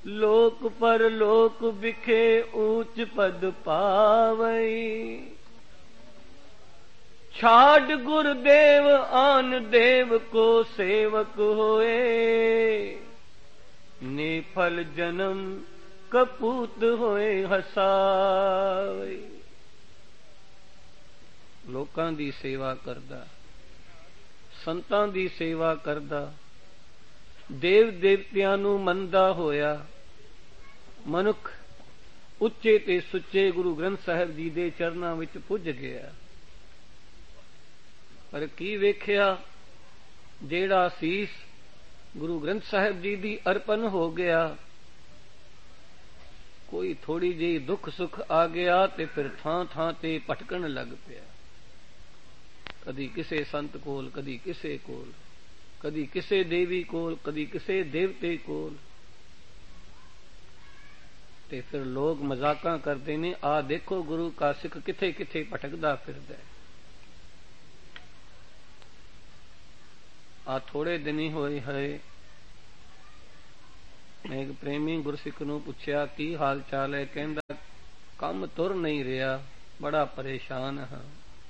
ਲੋਕ ਪਰ ਲੋਕ ਵਿਖੇ ਊਚ ਪਦ ਪਾਵਈ। ਛਾੜ ਗੁਰਦੇਵ ਆਨ ਦੇਵ ਕੋ ਸੇਵਕ ਹੋਏ। ਨਿਫਲ ਜਨਮ ਕਪੂਤ ਹੋਏ ਹਸਾਵਈ। ਲੋਕਾਂ ਦੀ ਸੇਵਾ ਕਰਦਾ, ਸੰਤਾਂ ਦੀ ਸੇਵਾ ਕਰਦਾ, ਦੇਵ ਦੇਵਤਿਆਂ ਨੂੰ ਮੰਨਦਾ ਹੋਇਆ ਮਨੁੱਖ ਉੱਚੇ ਤੇ ਸੁੱਚੇ ਗੁਰੂ ਗ੍ਰੰਥ ਸਾਹਿਬ ਜੀ ਦੇ ਚਰਨਾਂ ਵਿੱਚ ਪੁੱਜ ਗਿਆ। ਪਰ ਕੀ ਵੇਖਿਆ, ਜਿਹੜਾ ਸੀਸ ਗੁਰੂ ਗ੍ਰੰਥ ਸਾਹਿਬ ਜੀ ਦੀ ਅਰਪਣ ਹੋ ਗਿਆ, ਕੋਈ ਥੋੜੀ ਜਿਹੀ ਦੁੱਖ ਸੁੱਖ ਆ ਗਿਆ ਤੇ ਫਿਰ ਥਾਂ ਥਾਂ ਤੇ ਭਟਕਣ ਲੱਗ ਪਿਆ। ਕਦੀ ਕਿਸੇ ਸੰਤ ਕੋਲ, ਕਦੀ ਕਿਸੇ ਕੋਲ, ਕਦੀ ਕਿਸੇ ਦੇਵੀ ਕੋਲ, ਕਦੀ ਕਿਸੇ ਦੇਵਤੇ ਕੋਲ। ਤੇ ਫਿਰ ਲੋਕ ਮਜ਼ਾਕਾਂ ਕਰਦੇ ਨੇ, ਆ ਦੇਖੋ ਗੁਰੂ ਕਾ ਸਿੱਖ ਕਿੱਥੇ ਕਿੱਥੇ ਭਟਕਦਾ ਫਿਰਦਾ। ਆ ਥੋੜੇ ਦਿਨ ਹੀ ਹੋਏ ਹੈ, ਮੈਂ ਇੱਕ ਪ੍ਰੇਮੀ ਗੁਰਸਿੱਖ ਨੂੰ ਪੁੱਛਿਆ ਕੀ ਹਾਲ ਚਾਲ ਹੈ। ਕਹਿੰਦਾ ਕੰਮ ਤੁਰ ਨਹੀਂ ਰਿਹਾ, ਬੜਾ ਪਰੇਸ਼ਾਨ ਹਾਂ।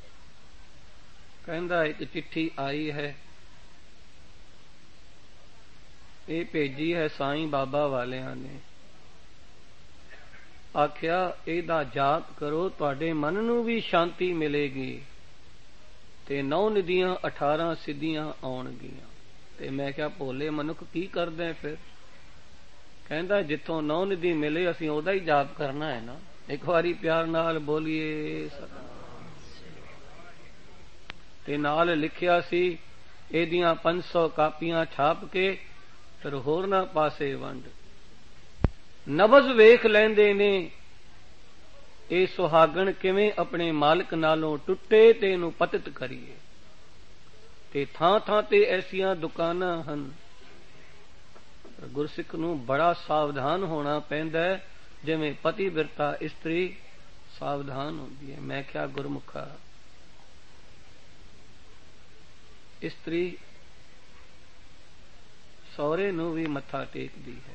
ਕਹਿੰਦਾ ਇੱਕ ਚਿੱਠੀ ਆਈ ਹੈ, ਇਹ ਭੇਜੀ ਹੈ ਸਾਈਂ ਬਾਬਾ ਵਾਲਿਆਂ ਨੇ। ਆਖਿਆ ਇਹਦਾ ਜਾਪ ਕਰੋ, ਤੁਹਾਡੇ ਮਨ ਨੂੰ ਵੀ ਸ਼ਾਂਤੀ ਮਿਲੇਗੀ ਤੇ 9 ਨਿਧੀਆਂ 18 ਸਿੱਧੀਆਂ ਆਉਣਗੀਆਂ। ਤੇ ਮੈਂ ਕਿਹਾ ਭੋਲੇ ਮਨੁੱਖ ਕੀ ਕਰਦੇ ਫਿਰ? ਕਹਿੰਦਾ ਜਿੱਥੋਂ 9 ਨਿਧੀ ਮਿਲੇ ਅਸੀਂ ਉਹਦਾ ਹੀ ਜਾਪ ਕਰਨਾ ਹੈ ਨਾ। ਇੱਕ ਵਾਰੀ ਪਿਆਰ ਨਾਲ ਬੋਲੀਏ ਸਤਿਨਾਮ। ਤੇ ਨਾਲ ਲਿਖਿਆ ਸੀ ਇਹਦੀਆਂ 500 ਕਾਪੀਆਂ ਛਾਪ ਕੇ ਫਿਰ ਹੋਰਨਾਂ ਪਾਸੇ ਵੰਡ। ਨਬਜ਼ ਵੇਖ ਲੈਂਦੇ ਨੇ ਇਹ ਸੁਹਾਗਣ ਕਿਵੇਂ ਆਪਣੇ ਮਾਲਕ ਨਾਲੋਂ ਟੁੱਟੇ ਤੇ ਇਹਨੂੰ ਪਤਿਤ ਕਰੀਏ। ਤੇ ਥਾਂ ਥਾਂ ਤੇ ਐਸੀਆਂ ਦੁਕਾਨਾਂ ਹਨ। ਗੁਰਸਿੱਖ ਨੂੰ ਬੜਾ ਸਾਵਧਾਨ ਹੋਣਾ ਪੈਂਦਾ ਹੈ, ਜਿਵੇਂ ਪਤੀ ਬਿਰਤਾ ਇਸਤਰੀ ਸਾਵਧਾਨ ਹੁੰਦੀ ਹੈ। ਮੈਂ ਕਿਹਾ ਗੁਰਮੁਖਾ, ਇਸਤਰੀ ਸਹੁਰੇ ਨੂੰ ਵੀ ਮੱਥਾ ਟੇਕਦੀ ਹੈ,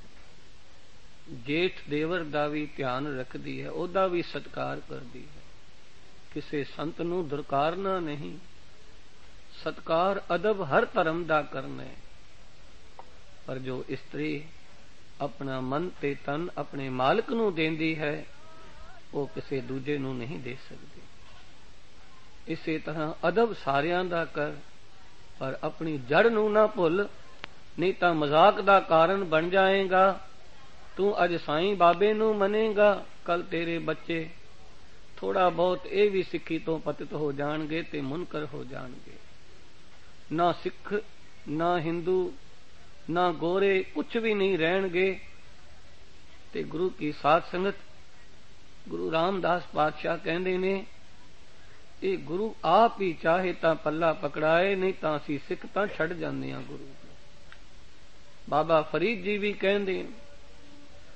ਜੇਠ ਦੇਵਰ ਦਾ ਵੀ ਧਿਆਨ ਰੱਖਦੀ ਹੈ, ਉਹਦਾ ਵੀ ਸਤਿਕਾਰ ਕਰਦੀ ਹੈ। ਕਿਸੇ ਸੰਤ ਨੂੰ ਦੁਰਕਾਰਨਾ ਨਹੀਂ, ਸਤਿਕਾਰ ਅਦਬ ਹਰ ਧਰਮ ਦਾ ਕਰਨਾ ਹੈ। ਪਰ ਜੋ ਇਸਤਰੀ ਆਪਣਾ ਮਨ ਤੇ ਤਨ ਆਪਣੇ ਮਾਲਕ ਨੂੰ ਦੇਂਦੀ ਹੈ, ਉਹ ਕਿਸੇ ਦੂਜੇ ਨੂੰ ਨਹੀਂ ਦੇ ਸਕਦੀ। ਇਸੇ ਤਰ੍ਹਾਂ ਅਦਬ ਸਾਰਿਆਂ ਦਾ ਕਰ, ਪਰ ਆਪਣੀ ਜੜ ਨੂੰ ਨਾ ਭੁੱਲ, ਨਹੀਂ ਤਾਂ ਮਜ਼ਾਕ ਦਾ ਕਾਰਨ ਬਣ ਜਾਏਗਾ। ਤੂੰ ਅੱਜ ਸਾਈਂ ਬਾਬੇ ਨੂੰ ਮੰਨੇਗਾ, ਕੱਲ ਤੇਰੇ ਬੱਚੇ ਥੋੜਾ ਬਹੁਤ ਇਹ ਵੀ ਸਿੱਖੀ ਤੋਂ ਪਤਿਤ ਹੋ ਜਾਣਗੇ ਤੇ ਮੁਨਕਰ ਹੋ ਜਾਣਗੇ। ਨਾ ਸਿੱਖ, ਨਾ ਹਿੰਦੂ, ਨਾ ਗੋਰੇ, ਕੁਛ ਵੀ ਨਹੀਂ ਰਹਿਣਗੇ। ਤੇ ਗੁਰੂ ਕੀ ਸਾਧ ਸੰਗਤ, ਗੁਰੂ ਰਾਮਦਾਸ ਪਾਤਸ਼ਾਹ ਕਹਿੰਦੇ ਨੇ, ਇਹ ਗੁਰੂ ਆਪ ਹੀ ਚਾਹੇ ਤਾਂ ਪੱਲਾ ਪਕੜਾਏ, ਨਹੀਂ ਤਾਂ ਅਸੀਂ ਸਿੱਖ ਤਾਂ ਛੱਡ ਜਾਂਦੇ ਹਾਂ ਗੁਰੂ। ਬਾਬਾ ਫਰੀਦ ਜੀ ਵੀ ਕਹਿੰਦੇ